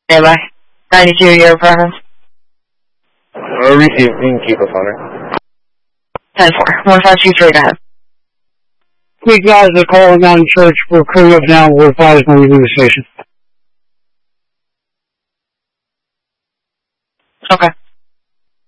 Standby. 92, your apartment. Receiving, keep us on her. 10-4. 1523, go ahead. We guys are calling down church for crew of downward fires when we leave the station. Okay.